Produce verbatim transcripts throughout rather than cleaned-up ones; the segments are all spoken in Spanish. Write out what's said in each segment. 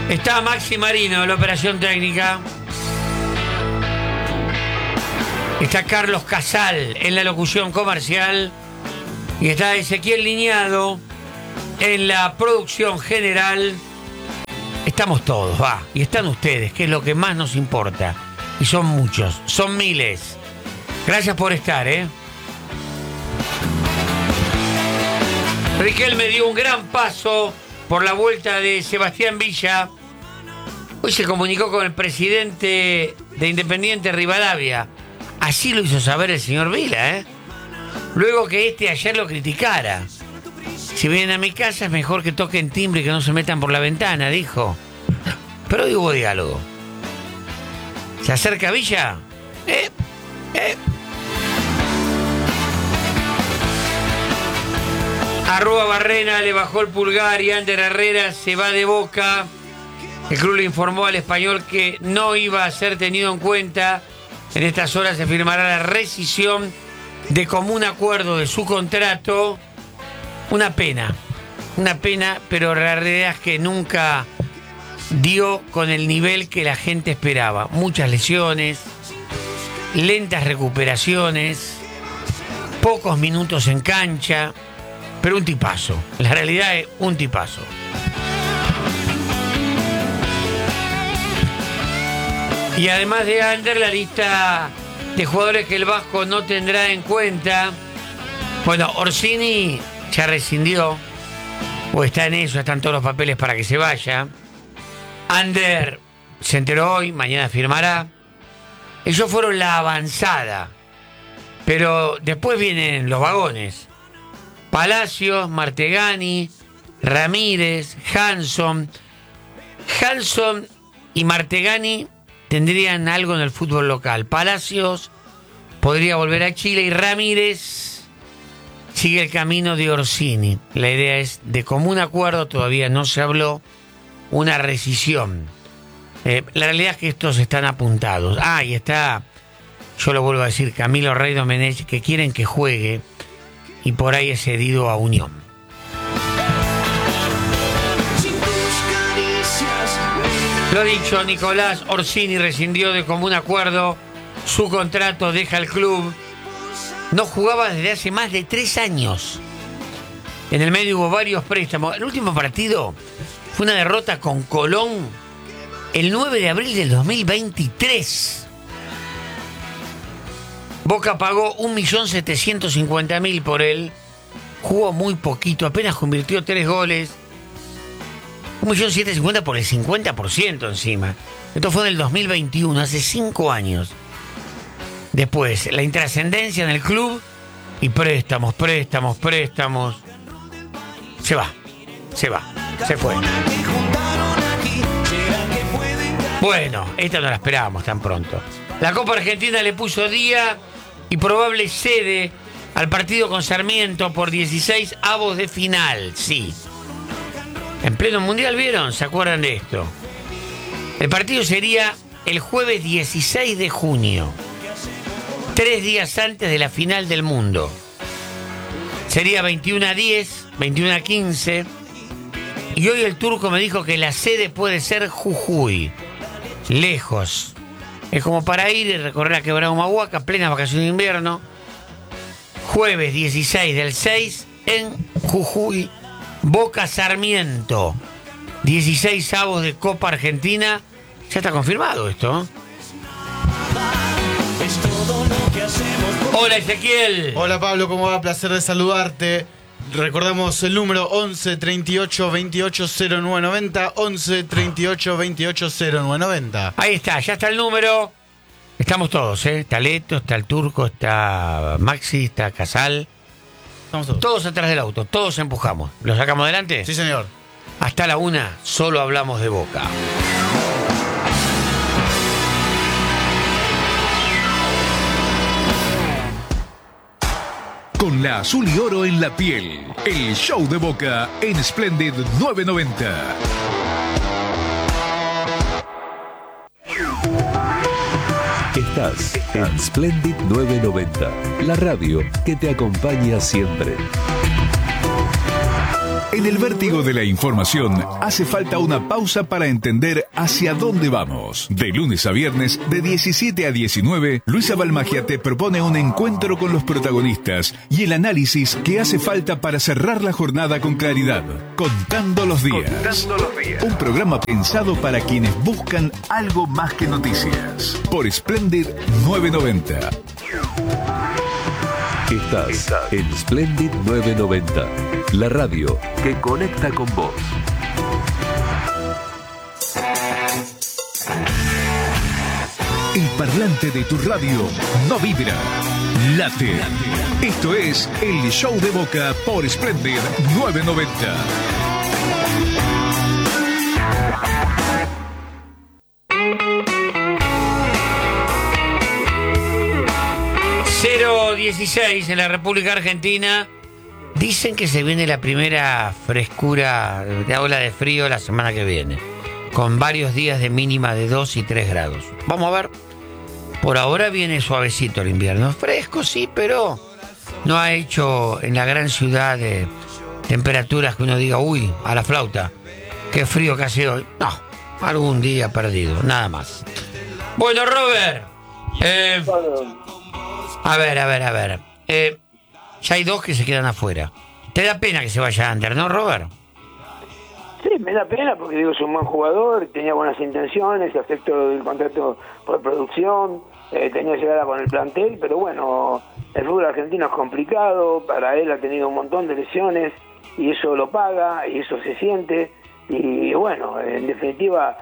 Está Maxi Marino en la operación técnica. Está Carlos Casal en la locución comercial. Y está Ezequiel Liñado en la producción general. Estamos todos, va. Y están ustedes, que es lo que más nos importa. Y son muchos, son miles. Gracias por estar, ¿eh? Riquelme dio un gran paso por la vuelta de Sebastián Villa. Hoy se comunicó con el presidente de Independiente Rivadavia. Así lo hizo saber el señor Vila, ¿eh? Luego que este ayer lo criticara. Si vienen a mi casa es mejor que toquen timbre y que no se metan por la ventana, dijo. Pero hoy hubo diálogo. ¿Se acerca Villa? ¿Eh? ¿Eh? Arrua Barrena le bajó el pulgar y Ander Herrera se va de Boca. El club le informó al Español que no iba a ser tenido en cuenta. En estas horas se firmará la rescisión de común acuerdo de su contrato. Una pena, una pena, pero la realidad es que nunca dio con el nivel que la gente esperaba. Muchas lesiones, lentas recuperaciones, pocos minutos en cancha, pero un tipazo. La realidad es un tipazo. Y además de Ander, la lista de jugadores que el Vasco no tendrá en cuenta. Bueno, Orsini ya rescindió, o está en eso, están todos los papeles para que se vaya. Ander se enteró hoy, mañana firmará. Ellos fueron la avanzada, pero después vienen los vagones. Palacios, Martegani, Ramírez, Hanson. Hanson y Martegani tendrían algo en el fútbol local. Palacios podría volver a Chile y Ramírez sigue el camino de Orsini. La idea es de común acuerdo, todavía no se habló, una rescisión. Eh, la realidad es que estos están apuntados. Ah, y está, yo lo vuelvo a decir, Camilo Rey Domenech, que quieren que juegue y por ahí es cedido a Unión. Lo dicho, Nicolás Orsini rescindió de común acuerdo su contrato, deja el club. No jugaba desde hace más de tres años. En el medio hubo varios préstamos. El último partido fue una derrota con Colón el nueve de abril del dos mil veintitrés. Boca pagó un millón setecientos cincuenta mil por él. Jugó muy poquito, apenas convirtió tres goles. un millón setecientos cincuenta mil por el cincuenta por ciento encima. Esto fue en el dos mil veintiuno, hace cinco años. Después, la intrascendencia en el club y préstamos, préstamos, préstamos. Se va, se va, se fue. Bueno, esta no la esperábamos tan pronto. La Copa Argentina le puso día y probable sede al partido con Sarmiento por dieciséis avos de final, sí. En pleno mundial, ¿vieron? ¿Se acuerdan de esto? El partido sería el jueves dieciséis de junio. Tres días antes de la final del mundo. Sería veintiuno a diez, veintiuno a quince. Y hoy el turco me dijo que la sede puede ser Jujuy. Lejos. Es como para ir y recorrer a Quebrada Humahuaca, plena vacación de invierno. Jueves dieciséis del seis en Jujuy. Boca Sarmiento. dieciséis avos de Copa Argentina. Ya está confirmado esto, ¿eh? Hola Ezequiel. Hola Pablo, ¿cómo va? Placer de saludarte. Recordamos el número once treinta y ocho veintiocho cero nueve noventa. once treinta y ocho veintiocho cero nueve noventa. Ahí está, ya está el número. Estamos todos, ¿eh? Está Leto, está el turco, está Maxi, está Casal. Estamos todos. Todos atrás del auto, todos empujamos. ¿Lo sacamos adelante? Sí, señor. Hasta la una, solo hablamos de Boca. Con la azul y oro en la piel, el show de Boca en Splendid novecientos noventa. Estás en Splendid novecientos noventa, la radio que te acompaña siempre. En el vértigo de la información hace falta una pausa para entender hacia dónde vamos. De lunes a viernes, de diecisiete a diecinueve, Luisa Balmagia te propone un encuentro con los protagonistas y el análisis que hace falta para cerrar la jornada con claridad. Contando los días. Contando los días. Un programa pensado para quienes buscan algo más que noticias. Por Splendid nueve noventa. Estás en Splendid nueve noventa, la radio que conecta con vos. El parlante de tu radio no vibra, late. Esto es el Show de Boca por Splendid nueve noventa. cero dieciséis en la República Argentina. Dicen que se viene la primera frescura de ola de frío la semana que viene, con varios días de mínima de dos y tres grados. Vamos a ver. Por ahora viene suavecito el invierno. Fresco, sí, pero no ha hecho en la gran ciudad de temperaturas que uno diga, uy, a la flauta, qué frío que hace hoy. No, algún día perdido, nada más. Bueno, Robert. Eh, a ver, a ver, a ver. Eh, ya hay dos que se quedan afuera. Te da pena que se vaya Ander, ¿no, Robert? Sí, me da pena porque digo, es un buen jugador, tenía buenas intenciones, aceptó el contrato por producción, eh, tenía llegada con el plantel, pero bueno, el fútbol argentino es complicado, para él ha tenido un montón de lesiones y eso lo paga y eso se siente y bueno, en definitiva,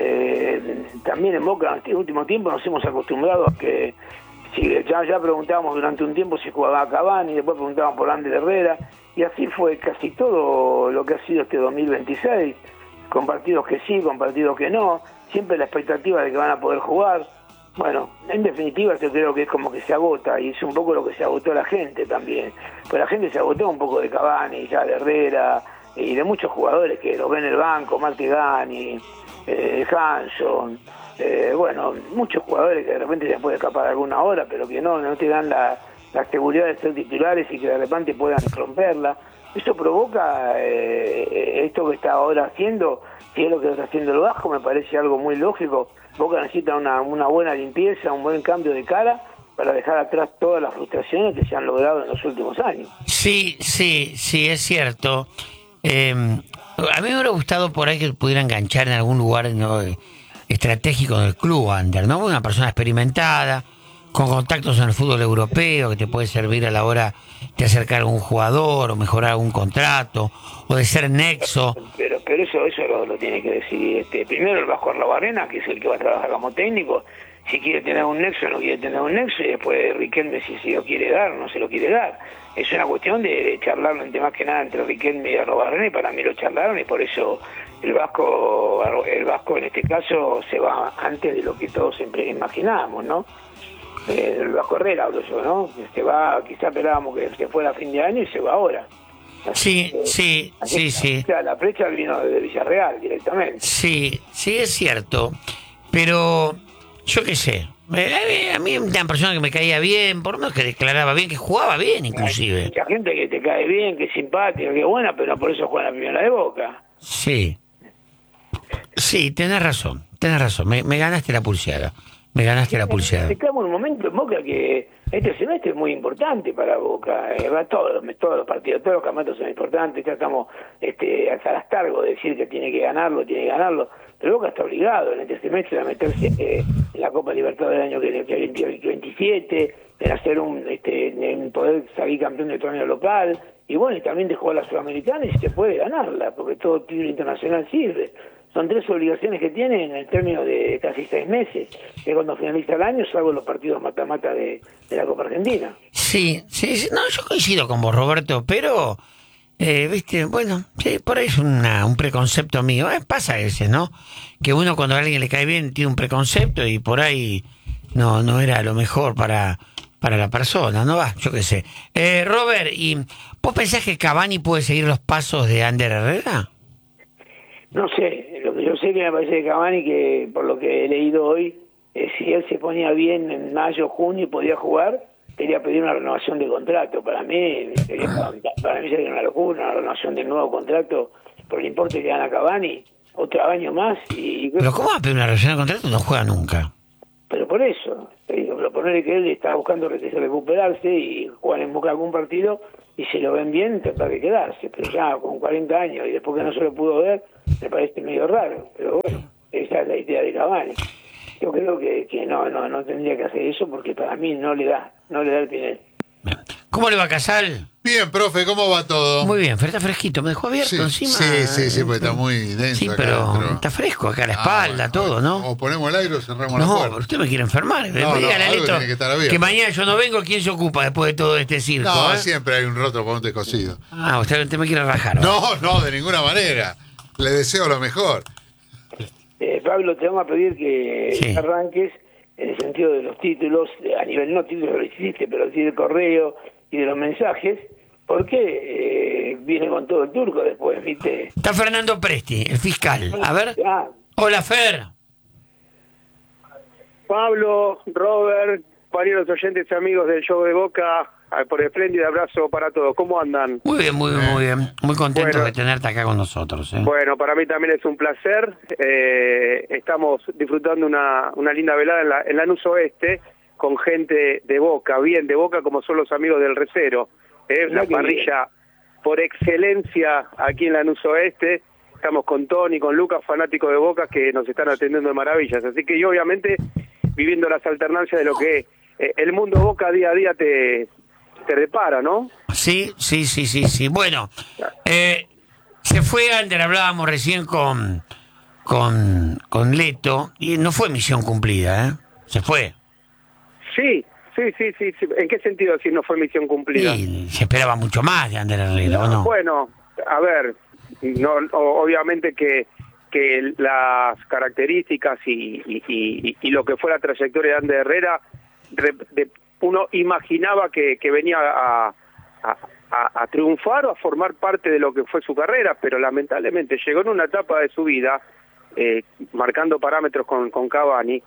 eh, también en Boca en este último tiempo nos hemos acostumbrado a que si ya, ya preguntábamos durante un tiempo si jugaba Cavani, después preguntábamos por Ander Herrera, y así fue casi todo lo que ha sido este dos mil veintiséis, con partidos que sí, con partidos que no, siempre la expectativa de que van a poder jugar. Bueno, en definitiva yo creo que es como que se agota, y es un poco lo que se agotó la gente también, pues la gente se agotó un poco de Cavani, ya de Herrera, y de muchos jugadores que los ven en el banco, Martigani, eh, Hanson, eh, bueno, muchos jugadores que de repente se puede escapar alguna hora, pero que no, no te dan la, la seguridad de ser titulares y que de repente puedan romperla. Eso provoca eh, esto que está ahora haciendo, si es lo que está haciendo el Vasco, me parece algo muy lógico. Boca necesita una, una buena limpieza, un buen cambio de cara para dejar atrás todas las frustraciones que se han logrado en los últimos años. Sí, sí, sí, es cierto. Eh, a mí me hubiera gustado por ahí que pudiera enganchar en algún lugar, ¿no?, estratégico del club, Ander, ¿no? Una persona experimentada, con contactos en el fútbol europeo, que te puede servir a la hora de acercar a un jugador o mejorar algún contrato, o de ser nexo. Pero pero eso eso lo, lo tiene que decidir este, primero el Vasco Arlabarrena, que es el que va a trabajar como técnico, si quiere tener un nexo o no quiere tener un nexo, y después Riquelme si se lo quiere dar o no se lo quiere dar. Es una cuestión de, de charlarlo entre más que nada entre Riquelme y Arlabarrena, y para mí lo charlaron, y por eso el Vasco, el Vasco en este caso se va antes de lo que todos siempre imaginábamos, ¿no? Eh, el Vasco Herrera hablo yo, ¿no? Que se va, quizá esperábamos que se fuera a fin de año y se va ahora. Así sí, que, sí, así, sí, sí. O sea, la flecha vino de Villarreal directamente. Sí, sí, es cierto. Pero, yo qué sé. A mí una persona que me caía bien, por lo menos que declaraba bien, que jugaba bien inclusive. Hay mucha gente que te cae bien, que es simpática, que es buena, pero por eso juega en la primera de Boca. Sí. Sí, tenés razón, tenés razón. Me, me ganaste la pulseada. Me ganaste la pulseada. Estamos en un momento en Boca que este semestre es muy importante para Boca. Eh, va todos, todos los partidos, todos los campeonatos son importantes. Ya estamos este, hasta las targos de decir que tiene que ganarlo, tiene que ganarlo. Pero Boca está obligado en este semestre a meterse eh, en la Copa Libertadores del año que, que veintisiete, en hacer un, este, en poder salir campeón del torneo local. Y bueno, y también de jugar la Sudamericana y se puede ganarla, porque todo título internacional sirve. Son tres obligaciones que tiene en el término de casi seis meses, que cuando finaliza el año, salvo los partidos mata-mata de, de la Copa Argentina. Sí, sí, sí, no, yo coincido con vos, Roberto, pero, eh, viste, bueno, sí, por ahí es una, un preconcepto mío. Eh, pasa a veces, ¿no? Que uno cuando a alguien le cae bien tiene un preconcepto y por ahí no, no era lo mejor para, para la persona, ¿no? Va, yo qué sé. Eh, Robert, ¿y vos pensás que Cavani puede seguir los pasos de Ander Herrera? No sé, lo que yo sé que me parece de Cavani, que por lo que he leído hoy, eh, si él se ponía bien en mayo, junio y podía jugar, quería pedir una renovación de contrato. Para mí sería, para mí sería una locura una renovación del nuevo contrato por el importe que dan a Cavani, otro año más. y ¿Pero cómo va a pedir una renovación de contrato? No juega nunca. Pero por eso, proponerle que él está buscando recuperarse y jugar en Boca algún partido, y si lo ven bien, tratar de quedarse. Pero ya con cuarenta años y después que no se lo pudo ver, me parece medio raro. Pero bueno, esa es la idea de Cavani. Yo creo que, que no, no, no tendría que hacer eso porque para mí no le da, no le da el Pinel. ¿Cómo le va, Casal? Bien, profe, ¿cómo va todo? Muy bien, está fresquito, me dejó abierto Sí, encima. sí, sí, sí, porque está muy denso. Sí, acá pero adentro. está fresco acá a la espalda, Ah, bueno, todo, bueno. ¿no? O ponemos el aire o cerramos la No, puerta. pero usted me quiere enfermar. No, Me no, diga, algo Leto, tiene que estar abierto. que mañana yo no vengo, ¿quién se ocupa después de todo este circo? No, eh? siempre hay un roto para un descosido. Ah, usted, usted me quiere rajar. ¿no? No, no, de ninguna manera. Le deseo lo mejor. Eh, Pablo, te vamos a pedir que Sí. arranques en el sentido de los títulos, a nivel no títulos lo hiciste, pero sí del correo y de los mensajes, porque eh, viene con todo el turco después, ¿viste? Está Fernando Presti, el fiscal. A ver. Ah, Hola, Fer. Pablo, Robert, varios oyentes y amigos del show de Boca, por espléndido abrazo para todos. ¿Cómo andan? Muy bien, muy bien, muy bien. Muy contento Bueno. de tenerte acá con nosotros. ¿eh? Bueno, para mí también es un placer. Eh, estamos disfrutando una, una linda velada en la, en Lanús Oeste con gente de Boca, bien de Boca como son los amigos del Recero. Eh, Mirá la qué parrilla por excelencia aquí en Lanús Oeste. Estamos con Tony, con Lucas, fanáticos de Boca que nos están atendiendo de maravillas. Así que yo obviamente viviendo las alternancias de lo que eh, el mundo Boca día a día te, te depara, ¿no? Sí, sí, sí, sí, sí. Bueno, eh, se fue Ander, hablábamos recién con, con, con Leto, y no fue misión cumplida, ¿eh? Se fue. Sí, sí, sí, sí, sí. ¿En qué sentido si no fue misión cumplida? Y se esperaba mucho más de Ander Herrera, ¿o no? Bueno, a ver, no, o- obviamente que que las características y, y, y, y lo que fue la trayectoria de Ander Herrera, de- de- uno imaginaba que, que venía a, a, a- a triunfar o a formar parte de lo que fue su carrera, pero lamentablemente llegó en una etapa de su vida, eh, marcando parámetros con, con Cavani,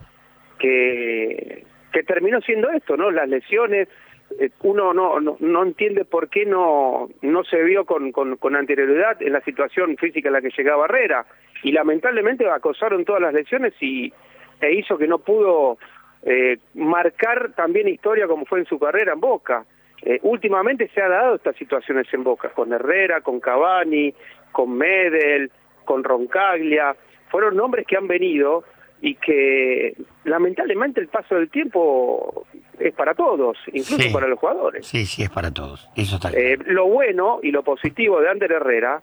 que, que terminó siendo esto, ¿no? Las lesiones, eh, uno no, no no entiende por qué no no se vio con, con, con anterioridad en la situación física en la que llegaba Herrera, y lamentablemente acosaron todas las lesiones y e hizo que no pudo eh, marcar también historia como fue en su carrera en Boca. Eh, últimamente se han dado estas situaciones en Boca, con Herrera, con Cavani, con Medel, con Roncaglia, fueron nombres que han venido y que lamentablemente el paso del tiempo es para todos, incluso Sí. para los jugadores. Sí, sí, es para todos. Eso está claro. Eh, lo bueno y lo positivo de Ander Herrera,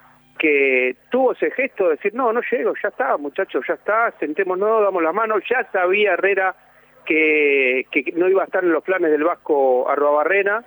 que tuvo ese gesto de decir, no, no llego, ya está, muchachos, ya está, sentémonos, damos la mano, ya sabía Herrera que, que no iba a estar en los planes del Vasco Arruabarrena,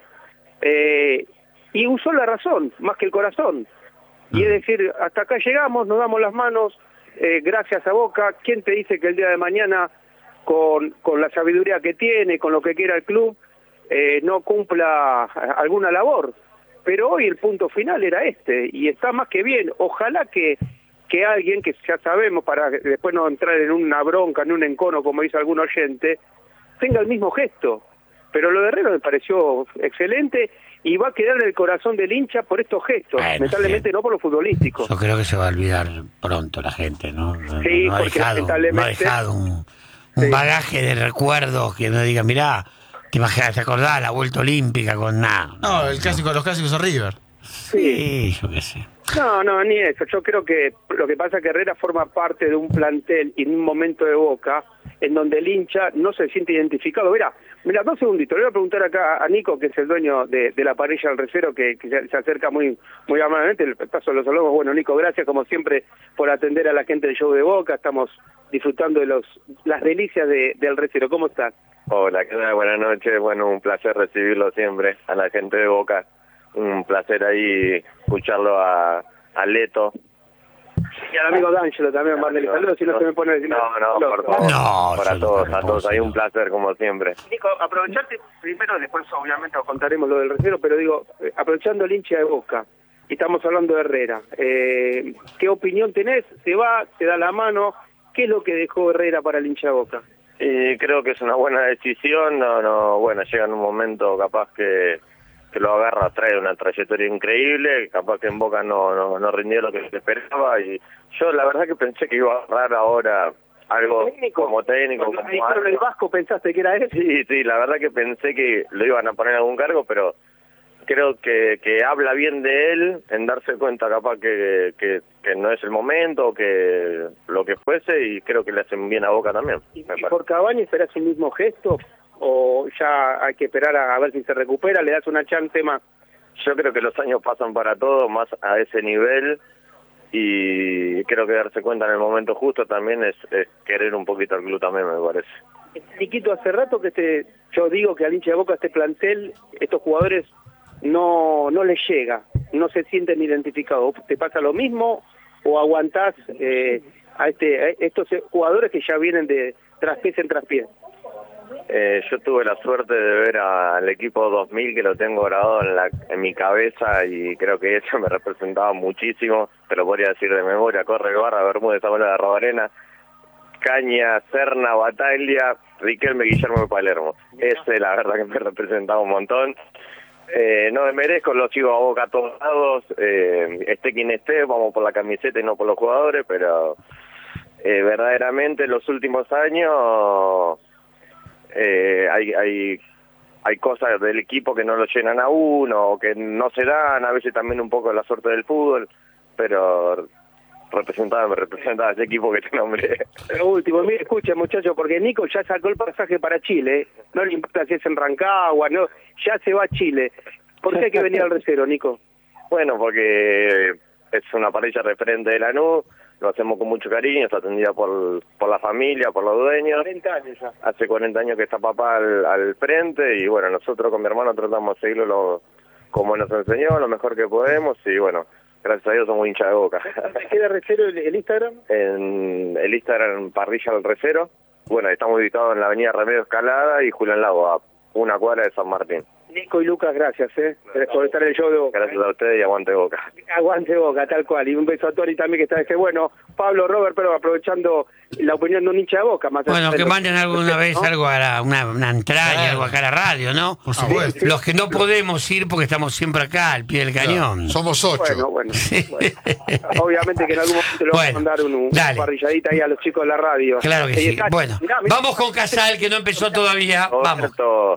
eh, y usó la razón, más que el corazón. Y es decir, hasta acá llegamos, nos damos las manos, eh, gracias a Boca. ¿Quién te dice que el día de mañana, con, con la sabiduría que tiene, con lo que quiera el club, eh, no cumpla alguna labor? Pero hoy el punto final era este, y está más que bien. Ojalá que, que alguien, que ya sabemos, para después no entrar en una bronca, en un encono, como dice algún oyente, tenga el mismo gesto. Pero lo de Herrera me pareció excelente y va a quedar en el corazón del hincha por estos gestos, Bueno, lamentablemente sí. no por lo futbolístico. Yo creo que se va a olvidar pronto la gente, ¿no? No, Sí, no ha porque dejado, no ha lamentablemente- dejado un, un Sí. bagaje de recuerdos que uno diga, mirá, te imaginas, te acordás la vuelta olímpica con nada. No, el clásico, los clásicos a River. Sí, yo qué sé. No, no, ni eso. Yo creo que lo que pasa es que Herrera forma parte de un plantel y en un momento de Boca en donde el hincha no se siente identificado. Mira, mira, dos segunditos. Le voy a preguntar acá a Nico, que es el dueño de, de la parrilla del Recero, que, que se, se acerca muy muy amablemente. El paso de los saludos. Bueno, Nico, gracias como siempre por atender a la gente del show de Boca. Estamos disfrutando de los las delicias de, del Recero. ¿Cómo estás? Hola, ¿qué tal? Buenas noches. Bueno, un placer recibirlo siempre a la gente de Boca. Un placer ahí escucharlo a, a Leto. Y al amigo D'Angelo también, mandarle saludos, si no, se me pone a decir No, no, por favor. No, para yo no todos, me a todos. puedo Hay decir, un no. placer como siempre. Nico, aprovecharte primero, después obviamente os contaremos lo del Recero, pero digo, eh, aprovechando el hincha de Boca, y estamos hablando de Herrera, eh, ¿qué opinión tenés? ¿Se va? ¿Se da la mano? ¿Qué es lo que dejó Herrera para el hincha de Boca? Y creo que es una buena decisión, no, no, bueno, llega en un momento capaz que, que lo agarra, trae una trayectoria increíble, capaz que en Boca no, no, no rindió lo que se esperaba, y yo la verdad que pensé que iba a agarrar ahora algo ¿Técnico? como técnico. Cuando Como me dijeron algo. el Vasco, ¿pensaste que era él? Sí, sí, la verdad que pensé que lo iban a poner en algún cargo, pero creo que, que habla bien de él en darse cuenta capaz que, que, que no es el momento, que lo que fuese, y creo que le hacen bien a Boca también. ¿Y, me y parece. por Cavani esperás el mismo gesto? ¿O ya hay que esperar a, a ver si se recupera? ¿Le das una chance más? Yo creo que los años pasan para todos, más a ese nivel, y creo que darse cuenta en el momento justo también es, es querer un poquito al club también, me parece. Niquito, hace rato que este, yo digo que al hincha de Boca este plantel, estos jugadores no no les llega, no se sienten identificados. ¿Te pasa lo mismo o aguantás eh, a este a estos jugadores que ya vienen de traspiés en traspiés? Eh, yo tuve la suerte de ver al equipo dos mil, que lo tengo grabado en, la, en mi cabeza, y creo que eso me representaba muchísimo. Te lo podría decir de memoria: Corre, Barra, Bermúdez, Samuel de Rabarena, Caña, Serna, Bataglia, Riquelme, Guillermo de Palermo. Ese la verdad que me representaba un montón. Eh, no me merezco, lo sigo a Boca a todos lados, eh, esté quien esté, vamos por la camiseta y no por los jugadores, pero eh, verdaderamente en los últimos años eh, hay, hay, hay cosas del equipo que no lo llenan a uno, o que no se dan, a veces también un poco la suerte del fútbol, pero representaba, me representaba ese equipo que te nombré. Lo último, mire, escucha, muchachos, porque Nico ya sacó el pasaje para Chile, no le importa si es en Rancagua, no, ya se va a Chile. ¿Por qué hay que venir al recero, Nico? Bueno, porque es una parrilla referente de Lanús, lo hacemos con mucho cariño, está atendida por, por la familia, por los dueños. cuarenta años ya. Hace cuarenta años que está papá al, al frente, y bueno, nosotros con mi hermano tratamos de seguirlo lo, como nos enseñó, lo mejor que podemos, y bueno, gracias a Dios somos hinchas de Boca. ¿Te queda recero el, el Instagram? En el Instagram, Parrilla al Recero. Bueno, estamos ubicados en la avenida Remedio Escalada y Julián Lago, a una cuadra de San Martín. Nico y Lucas, gracias, ¿eh? por estar en el show de Boca. Gracias a ustedes y aguante Boca. Aguante Boca, tal cual. Y un beso a Tori también, que está ese bueno. Pablo, Robert, pero aprovechando la opinión de un hincha de Boca. Más Bueno, que los, manden alguna los, vez ¿no? algo a la, una, una entrada, Claro. algo acá a la radio, ¿no? Por supuesto. Los que no podemos ir porque estamos siempre acá, al pie del cañón. Somos ocho. Bueno, bueno, bueno. Obviamente que en algún momento le vamos Bueno, a mandar un, un dale. parrilladita ahí a los chicos de la radio. Claro que Y sí. está- Bueno, mirá, mirá. vamos con Casal, que no empezó todavía. Vamos. Roberto,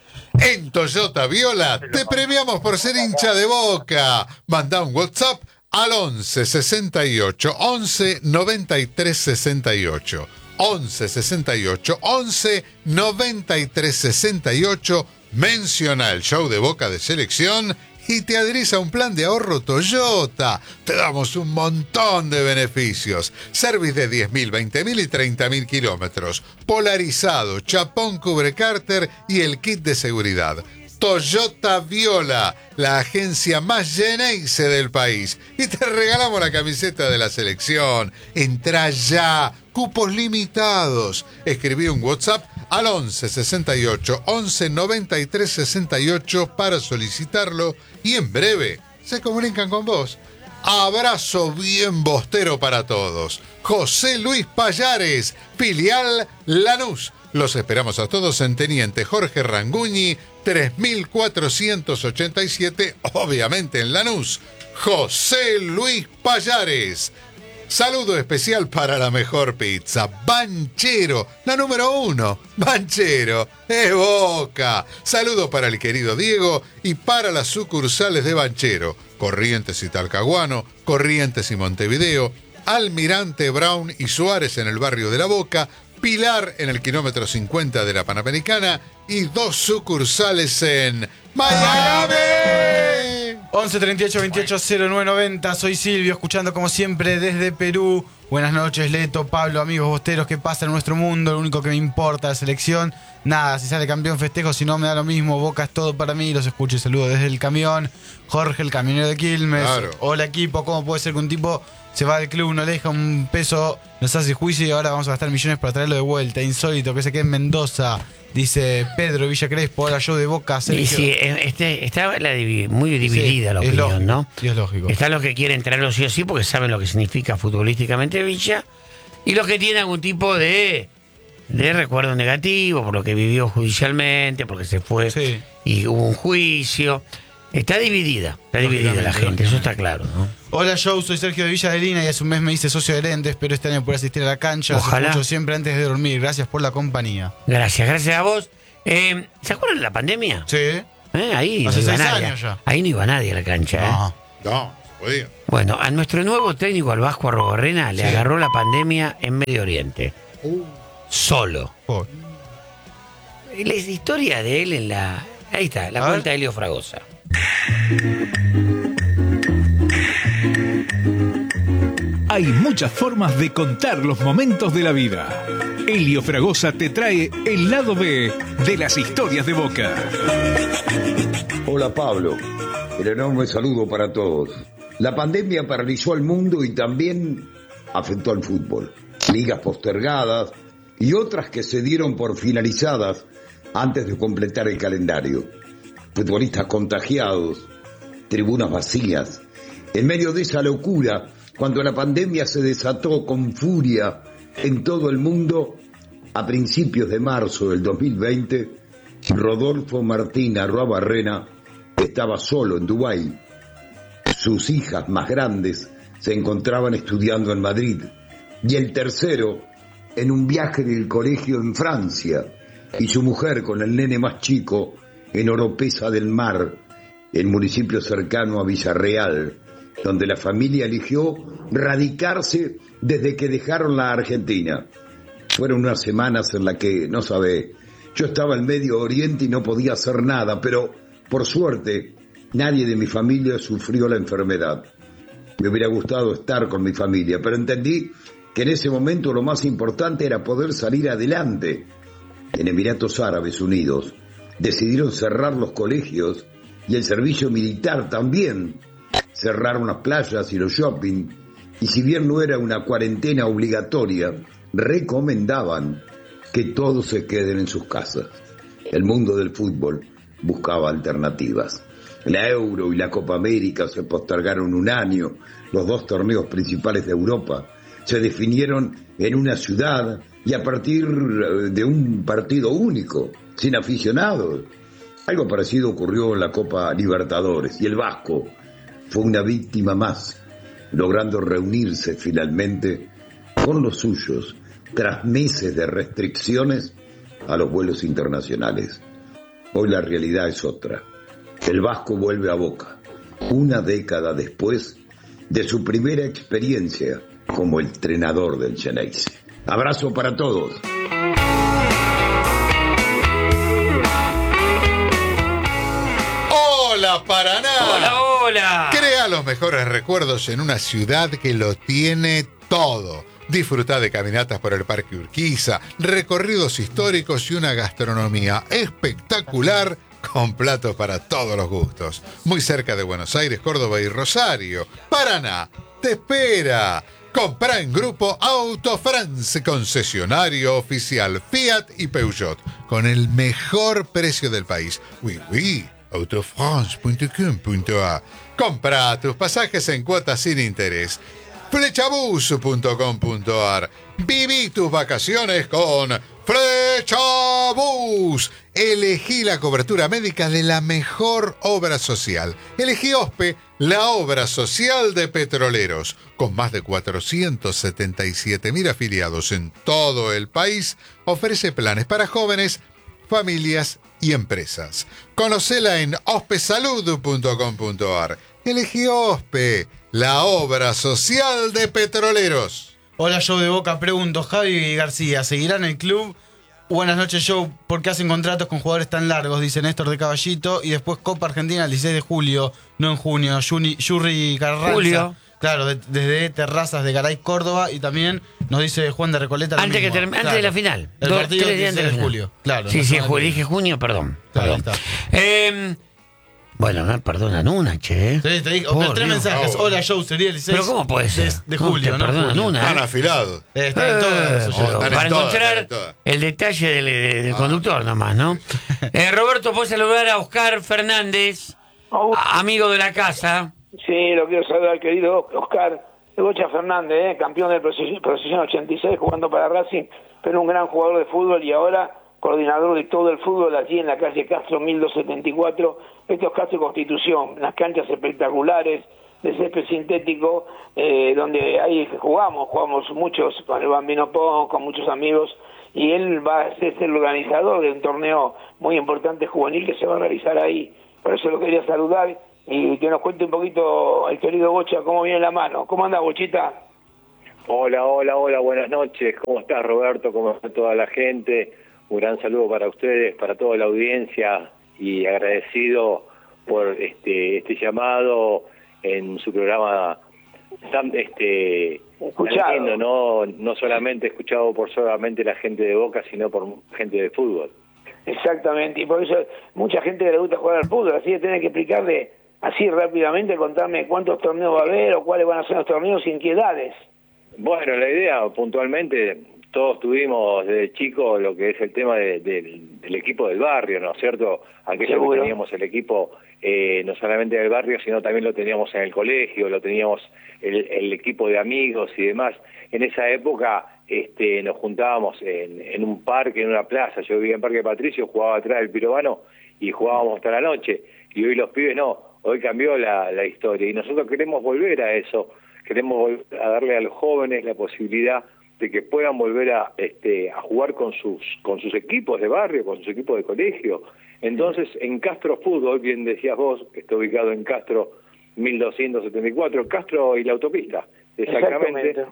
En Toyota Viola te premiamos por ser hincha de Boca. Manda un WhatsApp al once sesenta y ocho once noventa y tres sesenta y ocho. once sesenta y ocho once noventa y tres sesenta y ocho. Menciona el show de Boca de Selección y te adherís a un plan de ahorro Toyota. Te damos un montón de beneficios. Service de diez mil, veinte mil y treinta mil kilómetros. Polarizado, chapón cubre cárter y el kit de seguridad. Toyota Viola, la agencia más Geneise del país. Y te regalamos la camiseta de la selección. Entrá ya. Cupos limitados. Escribí un WhatsApp al once sesenta y ocho once noventa y tres sesenta y ocho para solicitarlo, y en breve se comunican con vos. Abrazo bien bostero para todos. José Luis Payares, filial Lanús. Los esperamos a todos en Teniente Jorge Ranguñi, tres mil cuatrocientos ochenta y siete, obviamente en Lanús. José Luis Payares. Saludo especial para la mejor pizza, Banchero, la número uno, Banchero, es Boca. Saludo para el querido Diego y para las sucursales de Banchero, Corrientes y Talcahuano, Corrientes y Montevideo, Almirante Brown y Suárez en el barrio de La Boca, Pilar en el kilómetro cincuenta de la Panamericana y dos sucursales en Miami. once treinta y ocho veintiocho cero nueve noventa. Soy Silvio, escuchando como siempre desde Perú. Buenas noches, Leto, Pablo, amigos bosteros. ¿Qué pasa en nuestro mundo? Lo único que me importa, la selección. Nada, si sale campeón festejo, si no me da lo mismo. Boca es todo para mí. Los escucho y saludo desde el camión. Jorge, el camionero de Quilmes. Claro. Hola, equipo. ¿Cómo puede ser que un tipo se va del club, no le deja un peso, nos hace juicio y ahora vamos a gastar millones para traerlo de vuelta? Insólito que se quede en Mendoza. Dice Pedro Villa Crespo. Hola, yo de Boca. Y Sergio. sí, este, está la divi- muy dividida Sí, la es opinión, lógico, ¿no? sí, es lógico. Están los que quieren traerlo sí o sí porque saben lo que significa futbolísticamente Villa, y los que tienen algún tipo de de recuerdo negativo por lo que vivió judicialmente, porque se fue Sí. y hubo un juicio. Está dividida, está dividida la gente, eso está claro, ¿no? Hola Joe, soy Sergio de Villa de Lina y hace un mes me hice socio de Lentes, pero este año por asistir a la cancha. Los Ojalá. escucho siempre antes de dormir. Gracias por la compañía. Gracias, gracias a vos. Eh, ¿Se acuerdan de la pandemia? Sí. ¿Eh? Ahí Hace no iba seis nadie. años ya. Ahí no iba nadie a la cancha, ¿eh? No. No, se podía. Bueno, a nuestro nuevo técnico, al Vasco Arrobarrena, le Sí. agarró la pandemia en Medio Oriente. Solo. Por- La historia de él en la... Ahí está, la A cuenta ver. de Elio Fragosa. Hay muchas formas de contar los momentos de la vida. Elio Fragosa te trae el lado B de las historias de Boca. Hola Pablo, el enorme saludo para todos. La pandemia paralizó al mundo y también afectó al fútbol. Ligas postergadas y otras que se dieron por finalizadas antes de completar el calendario. Futbolistas contagiados, tribunas vacías. En medio de esa locura, cuando la pandemia se desató con furia en todo el mundo, a principios de marzo del dos mil veinte, Rodolfo Martín Arrobarrena estaba solo en Dubái. Sus hijas más grandes se encontraban estudiando en Madrid y el tercero en un viaje del colegio en Francia y su mujer con el nene más chico en Oropesa del Mar, el municipio cercano a Villarreal, donde la familia eligió radicarse desde que dejaron la Argentina. Fueron unas semanas en las que, no sabe, yo estaba en Medio Oriente y no podía hacer nada, pero por suerte nadie de mi familia sufrió la enfermedad. Me hubiera gustado estar con mi familia, pero entendí que en ese momento lo más importante era poder salir adelante. En Emiratos Árabes Unidos decidieron cerrar los colegios y el servicio militar también. Cerraron las playas y los shopping, y si bien no era una cuarentena obligatoria, recomendaban que todos se queden en sus casas. El mundo del fútbol buscaba alternativas. La Euro y la Copa América se postergaron un año, los dos torneos principales de Europa se definieron en una ciudad y a partir de un partido único, sin aficionados. Algo parecido ocurrió en la Copa Libertadores y el Vasco fue una víctima más, logrando reunirse finalmente con los suyos tras meses de restricciones a los vuelos internacionales. Hoy la realidad es otra. El Vasco vuelve a Boca, una década después de su primera experiencia como entrenador del Xeneize. Abrazo para todos. Hola Paraná. Hola, hola. Crea los mejores recuerdos en una ciudad que lo tiene todo. Disfruta de caminatas por el Parque Urquiza, recorridos históricos y una gastronomía espectacular con platos para todos los gustos. Muy cerca de Buenos Aires, Córdoba y Rosario. Paraná te espera. Comprá en Grupo Auto France, concesionario oficial Fiat y Peugeot, con el mejor precio del país. Oui, oui. autofrance punto com punto a. Compra tus pasajes en cuotas sin interés. flechabus punto com punto a r. Viví tus vacaciones con Flechabus. Elegí la cobertura médica de la mejor obra social. Elegí OSPE, la obra social de Petroleros. Con más de cuatrocientos setenta y siete mil afiliados en todo el país, ofrece planes para jóvenes, familias y empresas. Conocela en ospesalud punto com punto a r. Elegí OSPE, la obra social de Petroleros. Hola, Joe de Boca. Pregunto, Javi García, ¿seguirán el club? Buenas noches, Joe. ¿Por qué hacen contratos con jugadores tan largos? Dice Néstor de Caballito. Y después Copa Argentina el dieciséis de julio, no en junio. Yuni, Yurri Carranza. Julio. Claro, de- desde Terrazas de Garay, Córdoba. Y también nos dice Juan de Recoleta. lo Antes, que mismo. term- antes Claro. de la final. El Dos- partido tres días antes dieciséis de la final. julio. Claro. Sí, la sí, semana julio, que dije junio, perdón. Claro, perdón. ahí Eh, bueno, no, perdonan una, che. Sí, te dije, Por tres Dios. mensajes. Hola, Joe, sería el dieciséis Pero ¿cómo puede ser? de, de No, julio, te ¿no? perdonan Julio. una, Están ¿eh? afilados. Eh, está en todo Eh, eso, oh, yo. están en para todas, encontrar están en todas. el detalle del, del conductor nomás, ¿no? Eh, Roberto, ¿puedes saludar a Oscar Fernández, Oh, a- amigo de la casa? sí, lo quiero saludar, querido Oscar. el Bocha Fernández, ¿eh? Campeón del Procesión ochenta y seis, jugando para Racing, pero un gran jugador de fútbol y ahora coordinador de todo el fútbol allí en la calle Castro mil doscientos setenta y cuatro. Esto es Castro Constitución, las canchas espectaculares de césped sintético, eh, donde ahí jugamos, jugamos muchos con el Bambino Pons, con muchos amigos, y él va a ser el organizador de un torneo muy importante juvenil que se va a realizar ahí. Por eso lo quería saludar y que nos cuente un poquito el querido Bocha cómo viene la mano. ¿Cómo anda, Bochita? Hola, hola, hola, buenas noches. ¿Cómo estás, Roberto? ¿Cómo está toda la gente? Un gran saludo para ustedes, para toda la audiencia y agradecido por este este llamado en su programa tan este escuchado, tan lindo, no no solamente escuchado por solamente la gente de Boca, sino por gente de fútbol. Exactamente, y por eso mucha gente le gusta jugar al fútbol, así que tenés que explicarle así rápidamente, contarme cuántos torneos va a haber o cuáles van a ser los torneos y en qué edades. Bueno, la idea puntualmente, todos tuvimos desde chicos lo que es el tema de, de, del equipo del barrio, ¿no es cierto? Aquello que teníamos el equipo eh, no solamente del barrio, sino también lo teníamos en el colegio, lo teníamos el, el equipo de amigos y demás. En esa época este, nos juntábamos en, en un parque, en una plaza. Yo vivía en Parque Patricio, jugaba atrás del Pirobano y jugábamos hasta la noche. Y hoy los pibes no, hoy cambió la, la historia. Y nosotros queremos volver a eso, queremos volver a darle a los jóvenes la posibilidad de que puedan volver a este a jugar con sus con sus equipos de barrio, con sus equipos de colegio. Entonces, en Castro Fútbol, bien decías vos, que está ubicado en Castro mil doscientos setenta y cuatro, Castro y la autopista, exactamente.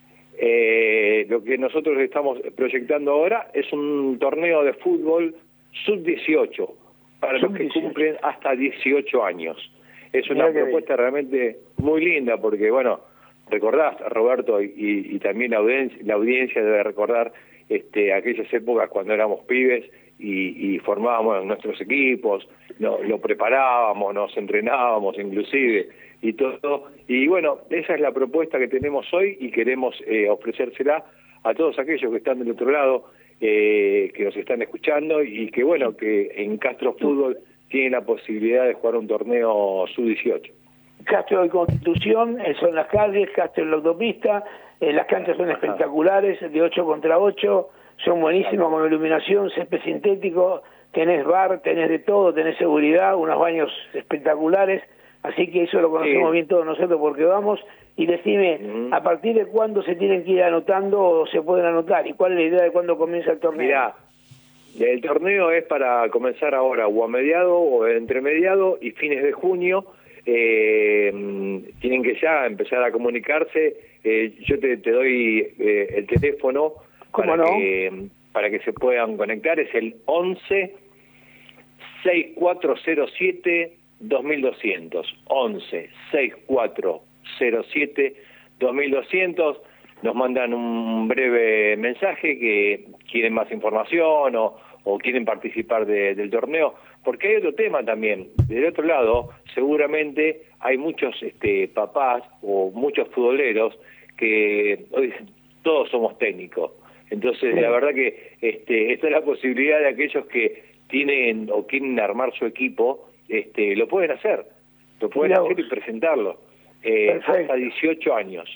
Eh, lo que nosotros estamos proyectando ahora es un torneo de fútbol sub dieciocho para los que cumplen hasta dieciocho años. Es una propuesta realmente muy linda porque, bueno, recordás, Roberto, y, y también la audiencia, la audiencia debe recordar este, aquellas épocas cuando éramos pibes y, y formábamos nuestros equipos, no, lo preparábamos, nos entrenábamos inclusive y todo. Y bueno, esa es la propuesta que tenemos hoy y queremos eh, ofrecérsela a todos aquellos que están del otro lado, eh, que nos están escuchando y que bueno, que en Castro Fútbol tienen la posibilidad de jugar un torneo sub dieciocho. Castro de Constitución, eh, son las calles, Castro en la autopista, eh, las canchas son espectaculares, de ocho contra ocho, son buenísimas con iluminación, césped sintético, tenés bar, tenés de todo, tenés seguridad, unos baños espectaculares, así que eso lo conocemos sí. bien todos nosotros porque vamos. Y decime, uh-huh. ¿a partir de cuándo se tienen que ir anotando o se pueden anotar? ¿Y cuál es la idea de cuándo comienza el torneo? Mirá, el torneo es para comenzar ahora o a mediado o entre mediado y fines de junio. Eh, tienen que ya empezar a comunicarse. Eh, yo te, te doy eh, el teléfono para, no? que, para que se puedan conectar. Es el once sesenta y cuatro cero siete dos mil doscientos. once sesenta y cuatro cero siete dos mil doscientos. Nos mandan un breve mensaje que quieren más información o, o quieren participar de, del torneo. Porque hay otro tema también. Del otro lado, seguramente hay muchos este, papás o muchos futboleros que hoy todos somos técnicos. Entonces, la verdad que este, esta es la posibilidad de aquellos que tienen o quieren armar su equipo, este, lo pueden hacer. Lo pueden Mirá hacer vos. y presentarlo. Eh, hasta dieciocho años.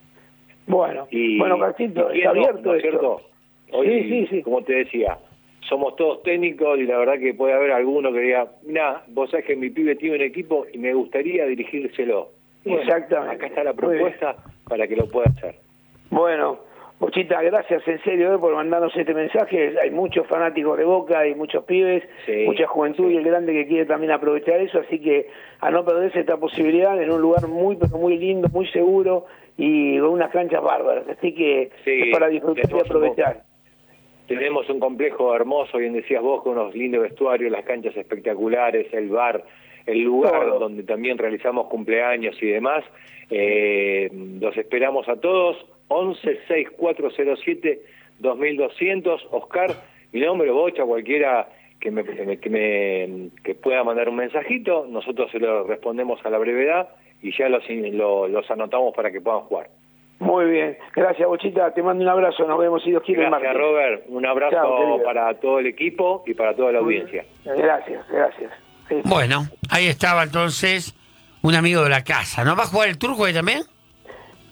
Bueno, y, bueno, Carcito, y está no, abierto ¿no es esto. cierto? Hoy, sí, sí, sí. Como te decía, somos todos técnicos y la verdad que puede haber alguno que diga, mira, vos sabés que mi pibe tiene un equipo y me gustaría dirigírselo. Bueno, exactamente. Acá está la propuesta para que lo pueda hacer. Bueno, Bochita, gracias en serio eh, por mandarnos este mensaje. Hay muchos fanáticos de Boca, hay muchos pibes, sí, mucha juventud sí. y el grande que quiere también aprovechar eso, así que a no perderse esta posibilidad en un lugar muy, pero muy lindo, muy seguro y con unas canchas bárbaras. Así que sí, es para disfrutar y aprovechar. Tenemos un complejo hermoso, bien decías vos, con unos lindos vestuarios, las canchas espectaculares, el bar, el lugar Todo. donde también realizamos cumpleaños y demás. Eh, los esperamos a todos. once sesenta y cuatro cero siete dos mil doscientos. Oscar, mi nombre, Bocha, cualquiera que me, que me, que me que pueda mandar un mensajito, nosotros se lo respondemos a la brevedad y ya los, lo, los anotamos para que puedan jugar. Muy bien, gracias Bochita, te mando un abrazo, nos vemos si Dios quiere. Gracias Robert, un abrazo Chao, para todo el equipo y para toda la audiencia. Gracias, gracias. Sí. Bueno, ahí estaba entonces un amigo de la casa, ¿no? ¿Va a jugar el Turco ahí también?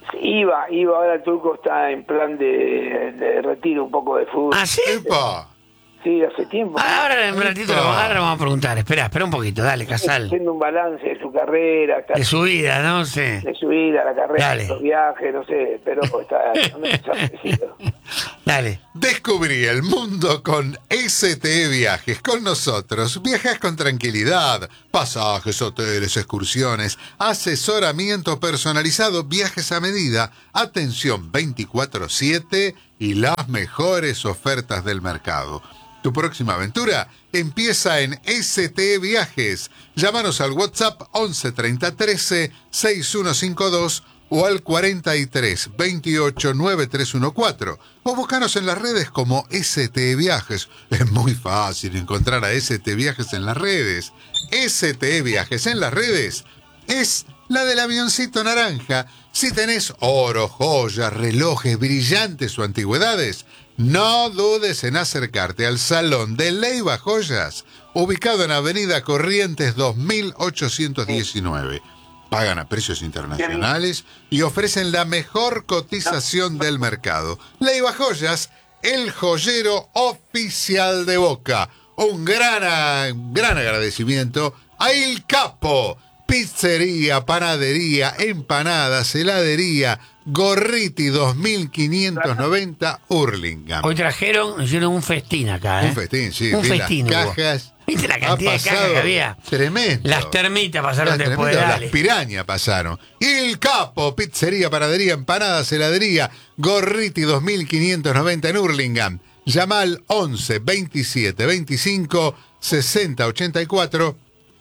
Iba, iba, ahora el Turco está en plan de, de retiro un poco de fútbol. ¿Ah, sí? ¡Epa! Sí, hace tiempo. Ah, ahora en un ratito lo, ahora lo vamos a preguntar. Espera, espera un poquito, dale, Casal. Haciendo un balance de su carrera. Está, De su vida, ¿no? Sí. de su vida, la carrera, Dale. los viajes, no sé, pero está desaparecido. Dale. Descubrí el mundo con S T E Viajes. Con nosotros viajas con tranquilidad. Pasajes, hoteles, excursiones, asesoramiento personalizado, viajes a medida, atención veinticuatro siete y las mejores ofertas del mercado. Tu próxima aventura empieza en S T E Viajes. Llámanos al WhatsApp once treinta trece sesenta y uno cincuenta y dos o al cuarenta y tres veintiocho noventa y tres catorce. O búscanos en las redes como S T E Viajes. Es muy fácil encontrar a S T E Viajes en las redes. S T E Viajes en las redes es la del avioncito naranja. Si tenés oro, joyas, relojes, brillantes o antigüedades, no dudes en acercarte al Salón de Leiva Joyas, ubicado en Avenida Corrientes dos mil ochocientos diecinueve. Pagan a precios internacionales y ofrecen la mejor cotización del mercado. Leiva Joyas, el joyero oficial de Boca. Un gran, gran agradecimiento a Il Capo. Pizzería, panadería, empanadas, heladería, Gorriti dos mil quinientos noventa, Hurlingham. Hoy trajeron, hicieron un festín acá, ¿eh? Un festín, sí. Un vi festín las hubo. cajas. ¿Viste la cantidad de cajas que había? Tremendo. Las termitas pasaron Las después, termitas, dale. Las pirañas pasaron. Il Capo, pizzería, panadería, empanadas, heladería, Gorriti dos mil quinientos noventa en Hurlingham. Llama al once veintisiete veinticinco sesenta ochenta y cuatro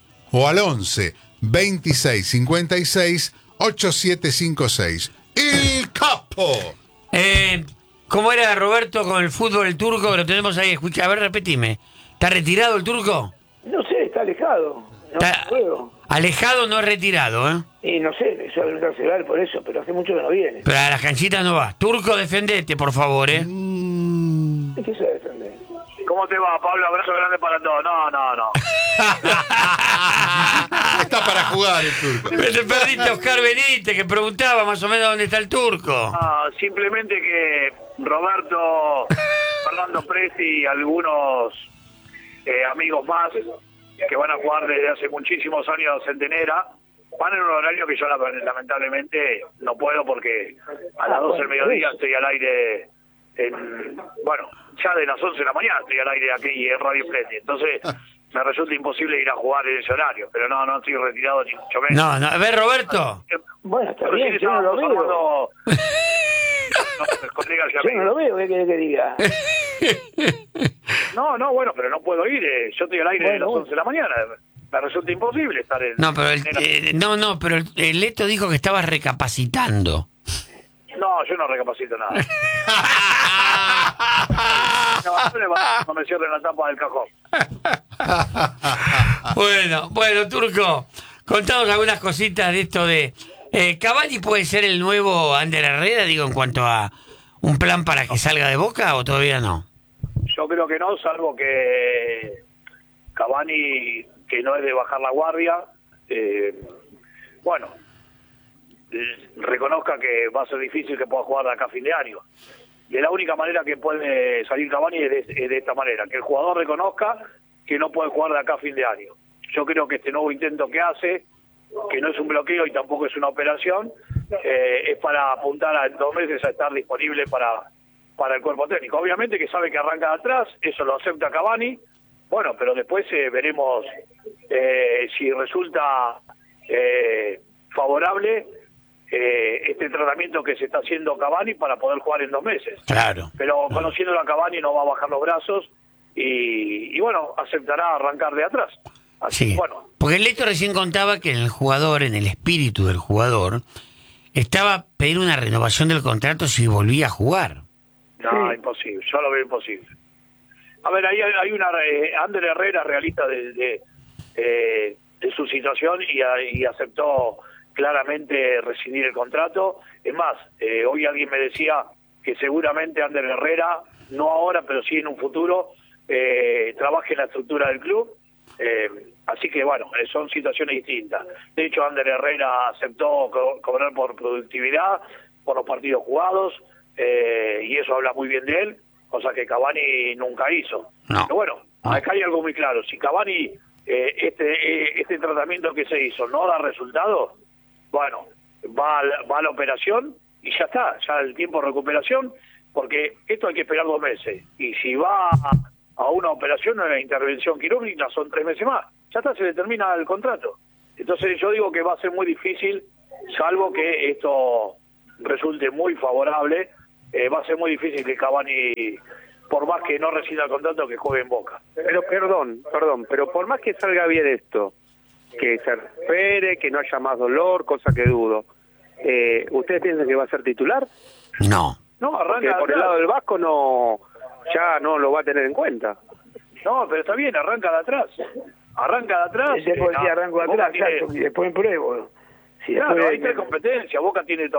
o al once veintiséis cincuenta y seis ochenta y siete cincuenta y seis. Il Capo. Eh, ¿Cómo era Roberto con el fútbol el Turco? Lo tenemos ahí, escucha, a ver, repetime. ¿Está retirado el Turco? No sé, está alejado. No Está puedo. alejado, no es retirado, ¿eh? Y no sé, yo voy a preguntar por eso, pero hace mucho que no viene. Pero a las canchitas no va. Turco, defendete, por favor, ¿eh? ¿De qué se defende? ¿Cómo te va, Pablo? Abrazo grande para todos. No, no, no. Está para jugar el Turco. Te perdiste a Oscar Benítez, que preguntaba más o menos dónde está el Turco. Ah, simplemente que Roberto, Fernando Presti y algunos eh, amigos más que van a jugar desde hace muchísimos años Centenera van en un horario que yo lamentablemente no puedo porque a las doce del mediodía estoy al aire en, bueno, ya de las once de la mañana estoy al aire aquí en Radio Splendid, entonces me resulta imposible ir a jugar en ese horario, pero no, no estoy retirado ni mucho menos. No, no, a ver, Roberto. Bueno, está Pero bien, sí yo no lo estábamos veo. hablando- no, colegas y Yo no amigos. lo veo, ¿qué querés que diga? No, no, bueno, pero no puedo ir. eh, Yo estoy al aire Bueno, de las bueno. once de la mañana. Me resulta imposible estar en... No, pero el, en- eh, no, no, pero el, el Leto dijo que estabas recapacitando. No, yo no recapacito nada. No, no, le va- no me cierren la tapa del cajón. Bueno, bueno, Turco, contanos algunas cositas de esto de... Eh, ¿Cavani puede ser el nuevo Ander Herrera, digo, en cuanto a un plan para que salga de Boca o todavía no? Yo creo que no, salvo que Cavani, que no es de bajar la guardia, eh, bueno, eh, reconozca que va a ser difícil que pueda jugar de acá a fin de año. De la única manera que puede salir Cavani es de, es de esta manera, que el jugador reconozca que no puede jugar de acá a fin de año. Yo creo que este nuevo intento que hace, que no es un bloqueo y tampoco es una operación, eh, es para apuntar a en dos meses a estar disponible para, para el cuerpo técnico. Obviamente que sabe que arranca de atrás, eso lo acepta Cavani, bueno, pero después eh, veremos eh, si resulta eh, favorable eh, este tratamiento que se está haciendo Cavani para poder jugar en dos meses. Claro. Pero conociendo a Cavani no va a bajar los brazos y, y bueno, aceptará arrancar de atrás. Así, Sí, bueno, porque el Leto recién contaba que en el jugador, en el espíritu del jugador, estaba pedir una renovación del contrato si volvía a jugar. no, imposible, yo lo veo imposible. A ver, ahí hay, hay una... Eh, Ander Herrera realista de, de, eh, de su situación y, a- y aceptó claramente rescindir el contrato. Es más, eh, hoy alguien me decía que seguramente Ander Herrera, no ahora, pero sí en un futuro, eh, trabaje en la estructura del club. Eh, así que bueno, eh, son situaciones distintas. De hecho, Ander Herrera aceptó co- cobrar por productividad por los partidos jugados, eh, y eso habla muy bien de él, cosa que Cavani nunca hizo. No. Pero bueno, acá hay algo muy claro, si Cavani, eh, este eh, este tratamiento que se hizo no da resultado, bueno, va a, la, va a la operación y ya está, ya el tiempo de recuperación, porque esto hay que esperar dos meses, y si va a, a una operación, una intervención quirúrgica, son tres meses más, ya está, se le termina el contrato. Entonces yo digo que va a ser muy difícil, salvo que esto resulte muy favorable, eh, va a ser muy difícil que Cavani, por más que no rescinda el contrato, que juegue en Boca. Pero perdón, perdón, pero por más que salga bien esto, que se recupere, que no haya más dolor, cosa que dudo, eh, ¿ustedes piensan que va a ser titular? No. No, arranca Porque por el lado del Vasco no, ya no lo va a tener en cuenta. No, pero está bien, arranca de atrás. Arranca de atrás. Después eh, decía arranco de Boca atrás, tiene- exacto, y después en pruebo. Si Claro, después- hay tres competencias. Boca tiene